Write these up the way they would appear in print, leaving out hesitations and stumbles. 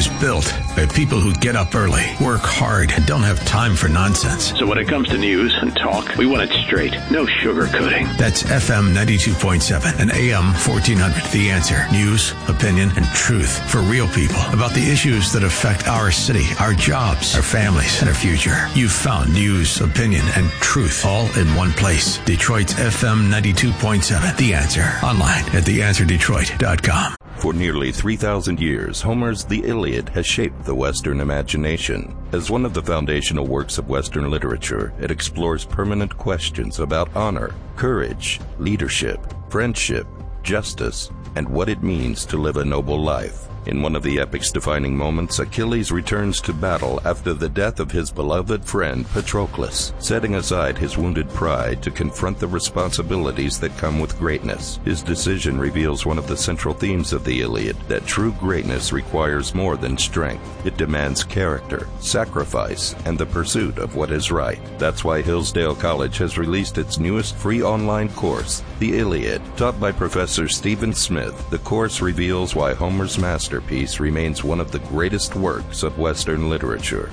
is built by people who get up early, work hard, and don't have time for nonsense. So when it comes to news and talk, we want it straight. No sugarcoating. That's FM 92.7 and AM 1400. The Answer. News, opinion, and truth for real people about the issues that affect our city, our jobs, our families, and our future. You've found news, opinion, and truth all in one place. Detroit's FM 92.7. The Answer. Online at theanswerdetroit.com. For nearly 3,000 years, Homer's The Iliad has shaped the Western imagination. As one of the foundational works of Western literature, it explores permanent questions about honor, courage, leadership, friendship, justice, and what it means to live a noble life. In one of the epic's defining moments, Achilles returns to battle after the death of his beloved friend Patroclus, setting aside his wounded pride to confront the responsibilities that come with greatness. His decision reveals one of the central themes of the Iliad, that true greatness requires more than strength. It demands character, sacrifice, and the pursuit of what is right. That's why Hillsdale College has released its newest free online course, The Iliad. Taught by Professor Stephen Smith, the course reveals why Homer's masterpiece remains one of the greatest works of Western literature.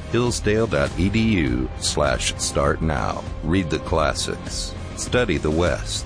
Hillsdale.edu/start now. Read the classics. Study the West.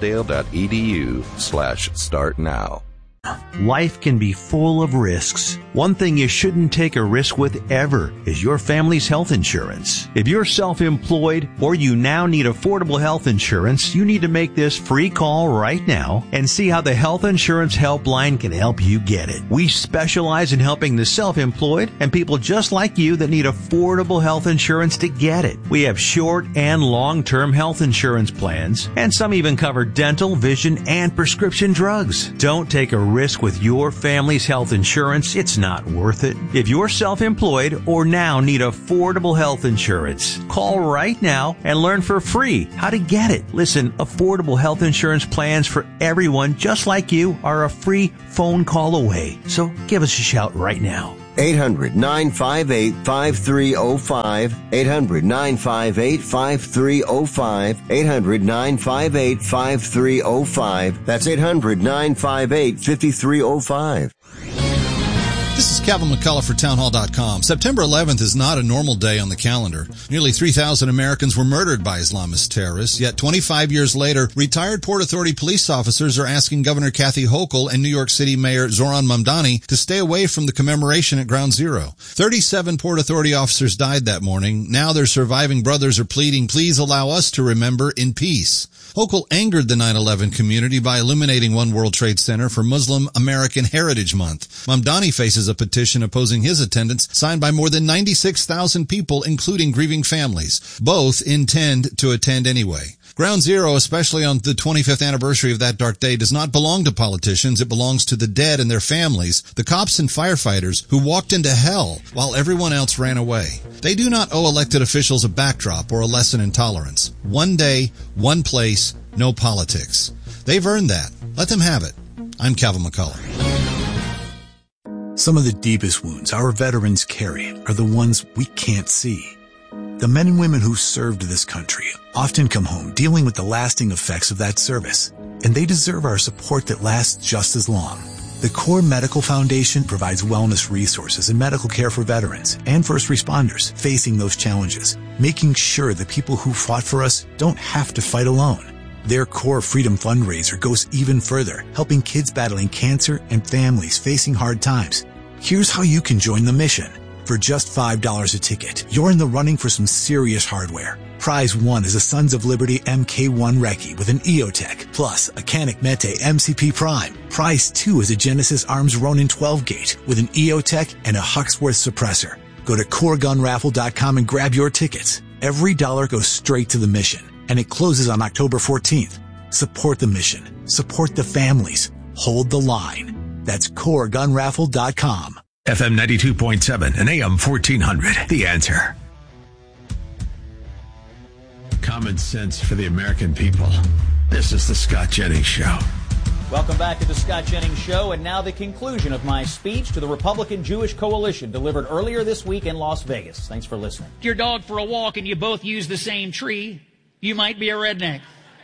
Hillsdale.edu/start now. Life can be full of risks. One thing you shouldn't take a risk with ever is your family's health insurance. If you're self-employed or you now need affordable health insurance, you need to make this free call right now and see how the Health Insurance Helpline can help you get it. We specialize in helping the self-employed and people just like you that need affordable health insurance to get it. We have short and long-term health insurance plans, and some even cover dental, vision, and prescription drugs. Don't take a risk with your family's health insurance. It's not worth it. If you're self-employed or now need affordable health insurance, call right now and learn for free how to get it. Listen, affordable health insurance plans for everyone just like you are a free phone call away. So give us a shout right now. 800-958-5305. 800-958-5305. 800-958-5305. That's 800-958-5305. This is Calvin McCullough for townhall.com. September 11th is not a normal day on the calendar. Nearly 3,000 Americans were murdered by Islamist terrorists, yet 25 years later, retired Port Authority police officers are asking Governor Kathy Hochul and New York City Mayor Zohran Mamdani to stay away from the commemoration at Ground Zero. 37 Port Authority officers died that morning. Now their surviving brothers are pleading, please allow us to remember in peace. Hochul angered the 9/11 community by illuminating One World Trade Center for Muslim American Heritage Month. Mamdani faces a petition opposing his attendance signed by more than 96,000 people, including grieving families. Both intend to attend anyway. Ground Zero, especially on the 25th anniversary of that dark day, does not belong to politicians. It belongs to the dead and their families, the cops and firefighters who walked into hell while everyone else ran away. They do not owe elected officials a backdrop or a lesson in tolerance. One day, one place, no politics. They've earned that. Let them have it. I'm Calvin McCullough. Some of the deepest wounds our veterans carry are the ones we can't see. The men and women who served this country often come home dealing with the lasting effects of that service, and they deserve our support that lasts just as long. The Core Medical Foundation provides wellness resources and medical care for veterans and first responders facing those challenges, making sure the people who fought for us don't have to fight alone. Their Core Freedom fundraiser goes even further, helping kids battling cancer and families facing hard times. Here's how you can join the mission. For just $5 a ticket, you're in the running for some serious hardware. Prize 1 is a Sons of Liberty MK1 Recce with an EOTech, plus a Canik Mete MCP Prime. Prize 2 is a Genesis Arms Ronin 12-gauge with an EOTech and a Huxworth suppressor. Go to CoreGunRaffle.com and grab your tickets. Every dollar goes straight to the mission, and it closes on October 14th. Support the mission. Support the families. Hold the line. That's CoreGunRaffle.com. FM 92.7 and AM 1400. The Answer. Common sense for the American people. This is the Scott Jennings Show. Welcome back to the Scott Jennings Show, and now the conclusion of my speech to the Republican Jewish Coalition delivered earlier this week in Las Vegas. Thanks for listening. Your dog for a walk and you both use the same tree, you might be a redneck.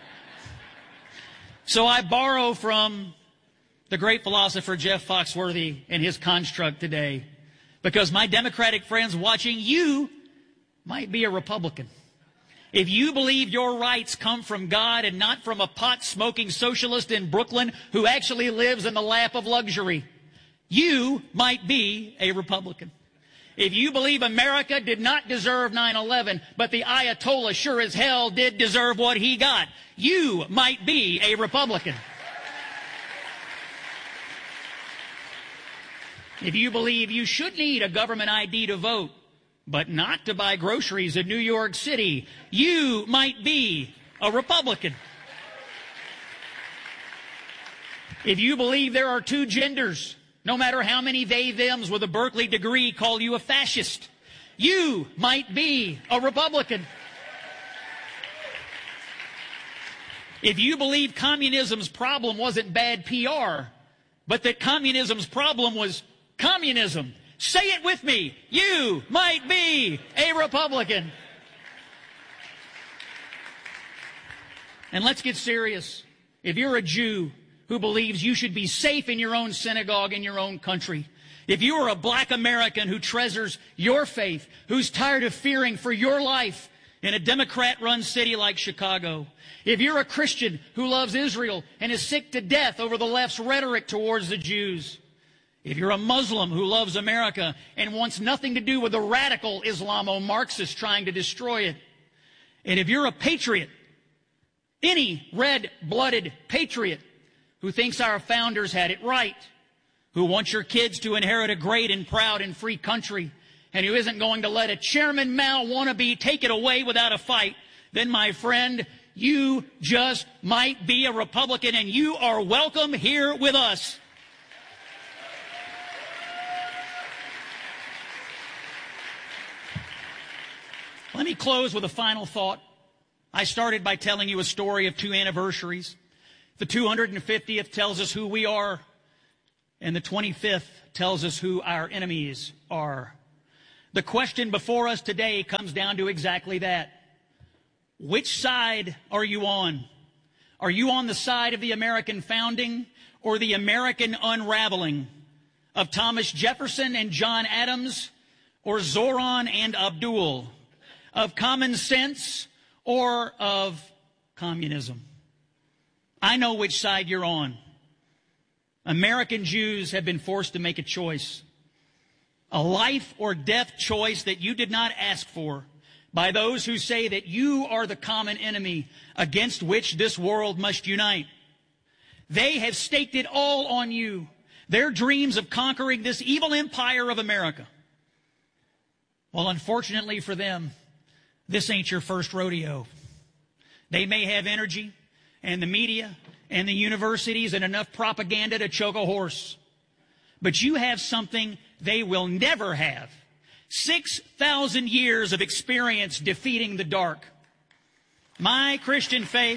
So I borrow from the great philosopher Jeff Foxworthy and his construct today. Because my Democratic friends watching, you might be a Republican. If you believe your rights come from God and not from a pot-smoking socialist in Brooklyn who actually lives in the lap of luxury, you might be a Republican. If you believe America did not deserve 9/11, but the Ayatollah sure as hell did deserve what he got, you might be a Republican. If you believe you should need a government ID to vote, but not to buy groceries in New York City, you might be a Republican. If you believe there are two genders, no matter how many they-thems with a Berkeley degree call you a fascist, you might be a Republican. If you believe communism's problem wasn't bad PR, but that communism's problem was communism, say it with me, you might be a Republican. And let's get serious. If you're a Jew who believes you should be safe in your own synagogue in your own country, if you are a black American who treasures your faith, who's tired of fearing for your life in a Democrat-run city like Chicago, if you're a Christian who loves Israel and is sick to death over the left's rhetoric towards the Jews, if you're a Muslim who loves America and wants nothing to do with the radical Islamo-Marxists trying to destroy it, and if you're a patriot, any red-blooded patriot who thinks our founders had it right, who wants your kids to inherit a great and proud and free country, and who isn't going to let a Chairman Mao wannabe take it away without a fight, then, my friend, you just might be a Republican, and you are welcome here with us. Let me close with a final thought. I started by telling you a story of two anniversaries. The 250th tells us who we are, and the 25th tells us who our enemies are. The question before us today comes down to exactly that. Which side are you on? Are you on the side of the American founding or the American unraveling of Thomas Jefferson and John Adams, or Zoran and Abdul, of common sense or of communism? I know which side you're on. American Jews have been forced to make a choice, a life or death choice that you did not ask for, by those who say that you are the common enemy against which this world must unite. They have staked it all on you, their dreams of conquering this evil empire of America. Well, unfortunately for them, this ain't your first rodeo. They may have energy and the media and the universities and enough propaganda to choke a horse, but you have something they will never have. 6,000 years of experience defeating the dark. My Christian faith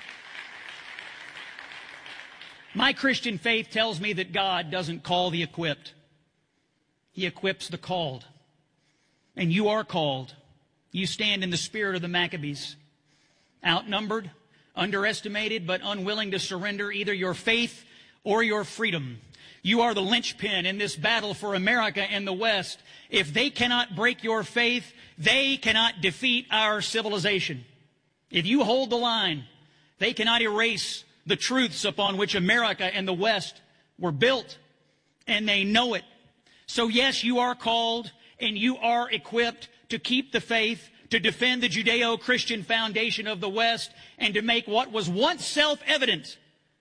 tells me that God doesn't call the equipped. He equips the called. And you are called. You stand in the spirit of the Maccabees, outnumbered, underestimated, but unwilling to surrender either your faith or your freedom. You are the linchpin in this battle for America and the West. If they cannot break your faith, they cannot defeat our civilization. If you hold the line, they cannot erase the truths upon which America and the West were built, and they know it. So yes, you are called and you are equipped to keep the faith, to defend the Judeo-Christian foundation of the West, and to make what was once self-evident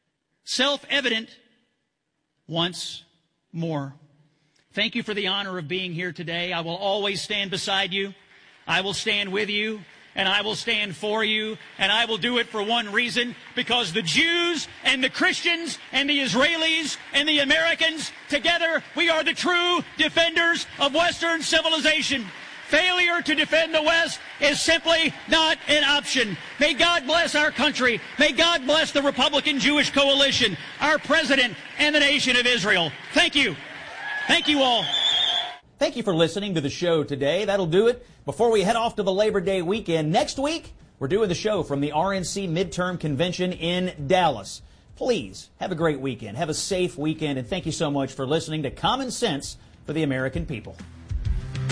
once more. Thank you for the honor of being here today. I will always stand beside you. I will stand with you, and I will stand for you, and I will do it for one reason, because the Jews and the Christians and the Israelis and the Americans, together, we are the true defenders of Western civilization. Failure to defend the West is simply not an option. May God bless our country. May God bless the Republican Jewish Coalition, our president, and the nation of Israel. Thank you. Thank you all. Thank you for listening to the show today. That'll do it. Before we head off to the Labor Day weekend, next week, we're doing the show from the RNC Midterm Convention in Dallas. Please have a great weekend. Have a safe weekend. And thank you so much for listening to Common Sense for the American People.